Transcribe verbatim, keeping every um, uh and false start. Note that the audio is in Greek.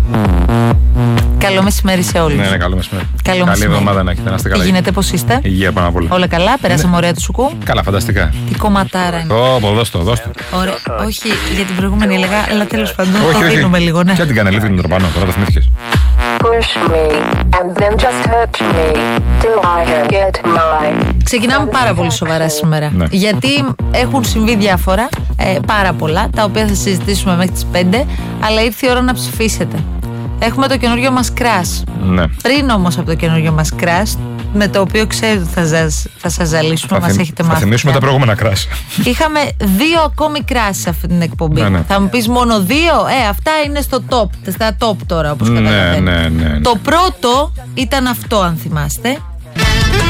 Καλό μεσημέρι σε όλους. Ναι, ναι, καλό μεσημέρι. Καλό Καλή μεσημέρι. εβδομάδα να έχετε, να είστε καλά. Τι γίνεται, πώς είστε? Υγεία πάνω απ' όλα. Όλα καλά, περάσαμε Ναι. ωραία του σουκού. Καλά, φανταστικά. Τι κομματάρα είναι. Ω, δώσ' το, δώσ' το. Ωραία. Όχι, για την προηγούμενη έλεγα, αλλά τέλος πάντων Όχι, το όχι. δίνουμε λίγο, ναι. Ποια την κανελίδη την τροπάνω, τώρα το θυμήθηκες. Push me and then just hurt me till I get mine. Ξεκινάμε πάρα πολύ σοβαρά σήμερα. Ναι. Γιατί έχουν συμβεί διάφορα, ε, πάρα πολλά, τα οποία θα συζητήσουμε μέχρι τις πέντε, αλλά ήρθε η ώρα να ψηφίσετε. Έχουμε το καινούριο μας crush. Ναι. Πριν όμως από το καινούριο μας crush, με το οποίο ξέρω ότι θα, σας, θα σας ζαλίσουμε, μας θυμ- έχετε θα μάθει. θυμίσουμε τα προηγούμενα κράσ. Είχαμε δύο ακόμη crush σε αυτή την εκπομπή. Ναι, ναι. Θα μου πεις μόνο δύο, ε, αυτά είναι στο top, στα top τώρα όπως Ναι, καταλαβαίνετε. ναι, ναι, ναι. Το πρώτο ήταν αυτό, αν θυμάστε.